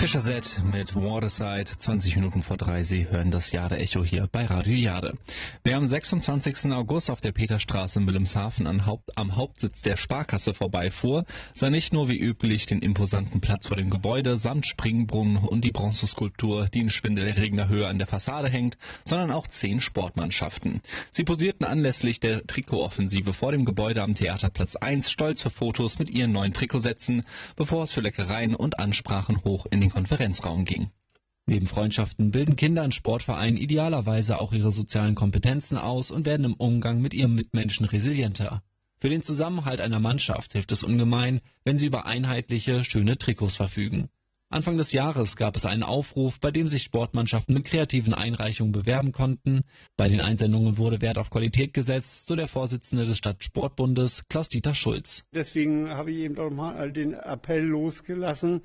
Fischer Z mit Waterside, 20 Minuten vor 3. Sie hören das Jade-Echo hier bei Radio Jade. Wer am 26. August auf der Peterstraße in Wilhelmshaven am Hauptsitz der Sparkasse vorbeifuhr, sah nicht nur wie üblich den imposanten Platz vor dem Gebäude samt Springbrunnen und die Bronzeskulptur, die in schwindelerregender Höhe an der Fassade hängt, sondern auch 10 Sportmannschaften. Sie posierten anlässlich der Trikotoffensive vor dem Gebäude am Theaterplatz 1 stolz für Fotos mit ihren neuen Trikotsätzen, bevor es für Leckereien und Ansprachen hoch in den Konferenzraum ging. Neben Freundschaften bilden Kinder in Sportvereinen idealerweise auch ihre sozialen Kompetenzen aus und werden im Umgang mit ihren Mitmenschen resilienter. Für den Zusammenhalt einer Mannschaft hilft es ungemein, wenn sie über einheitliche, schöne Trikots verfügen. Anfang des Jahres gab es einen Aufruf, bei dem sich Sportmannschaften mit kreativen Einreichungen bewerben konnten. Bei den Einsendungen wurde Wert auf Qualität gesetzt, so der Vorsitzende des Stadtsportbundes, Klaus-Dieter Schulz. Deswegen habe ich eben doch mal den Appell losgelassen,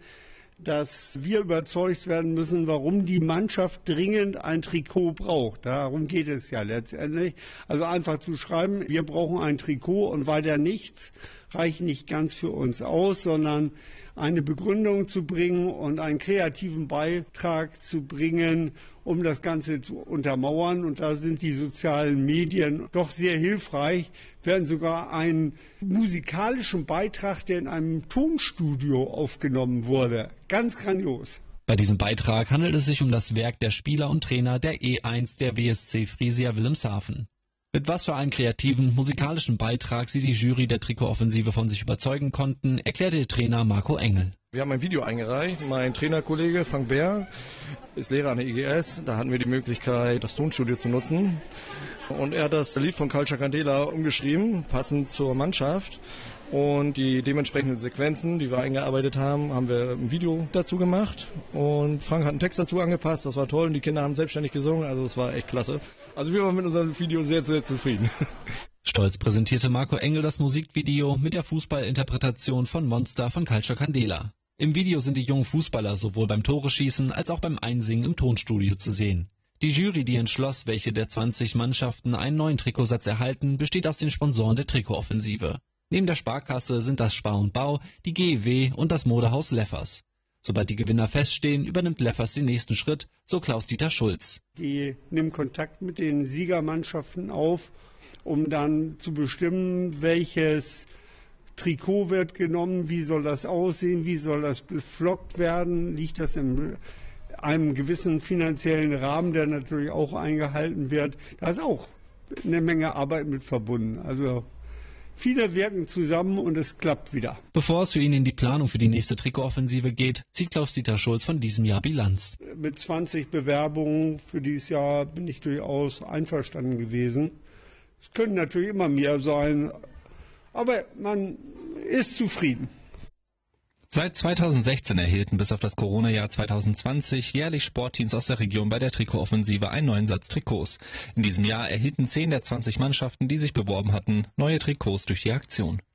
dass wir überzeugt werden müssen, warum die Mannschaft dringend ein Trikot braucht. Darum geht es ja letztendlich. Also einfach zu schreiben, wir brauchen ein Trikot und weiter nichts, reicht nicht ganz für uns aus, sondern eine Begründung zu bringen und einen kreativen Beitrag zu bringen, um das Ganze zu untermauern. Und da sind die sozialen Medien doch sehr hilfreich. Wir hatten sogar einen musikalischen Beitrag, der in einem Tonstudio aufgenommen wurde. Ganz grandios. Bei diesem Beitrag handelt es sich um das Werk der Spieler und Trainer der E1 der WSC Friesia Wilhelmshaven. Mit was für einem kreativen, musikalischen Beitrag sie die Jury der Trikotoffensive von sich überzeugen konnten, erklärte der Trainer Marco Engel. Wir haben ein Video eingereicht. Mein Trainerkollege Frank Bär ist Lehrer an der IGS. Da hatten wir die Möglichkeit, das Tonstudio zu nutzen. Und er hat das Lied von Calcio Candela umgeschrieben, passend zur Mannschaft. Und die dementsprechenden Sequenzen, die wir eingearbeitet haben, haben wir ein Video dazu gemacht. Und Frank hat einen Text dazu angepasst, das war toll. Und die Kinder haben selbstständig gesungen, also das war echt klasse. Also wir waren mit unserem Video sehr, sehr zufrieden. Stolz präsentierte Marco Engel das Musikvideo mit der Fußballinterpretation von Monster von Calcio Candela. Im Video sind die jungen Fußballer sowohl beim Tore-Schießen als auch beim Einsingen im Tonstudio zu sehen. Die Jury, die entschloss, welche der 20 Mannschaften einen neuen Trikotsatz erhalten, besteht aus den Sponsoren der Trikotoffensive. Neben der Sparkasse sind das Spar und Bau, die GEW und das Modehaus Leffers. Sobald die Gewinner feststehen, übernimmt Leffers den nächsten Schritt, so Klaus-Dieter Schulz. Die nimmt Kontakt mit den Siegermannschaften auf, um dann zu bestimmen, welches Trikot wird genommen, wie soll das aussehen, wie soll das beflockt werden, liegt das in einem gewissen finanziellen Rahmen, der natürlich auch eingehalten wird. Da ist auch eine Menge Arbeit mit verbunden. Also viele wirken zusammen und es klappt wieder. Bevor es für ihn in die Planung für die nächste Trikotoffensive geht, zieht Klaus-Dieter Schulz von diesem Jahr Bilanz. Mit 20 Bewerbungen für dieses Jahr bin ich durchaus einverstanden gewesen. Es können natürlich immer mehr sein, aber man ist zufrieden. Seit 2016 erhielten bis auf das Corona-Jahr 2020 jährlich Sportteams aus der Region bei der Trikotoffensive einen neuen Satz Trikots. In diesem Jahr erhielten 10 der 20 Mannschaften, die sich beworben hatten, neue Trikots durch die Aktion.